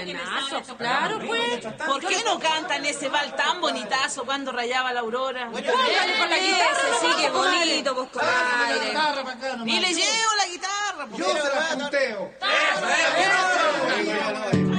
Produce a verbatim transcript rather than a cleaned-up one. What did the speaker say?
balnazo. Claro, pues. ¿Por qué no cantan ese bal tan bonitazo cuando rayaba la aurora? Bueno, dale con la guitarra, sí, qué bonito, pues, compadre. Guitarra para acá nomás. Ni le llevo la guitarra. Yo se la punteo. Eso, eso.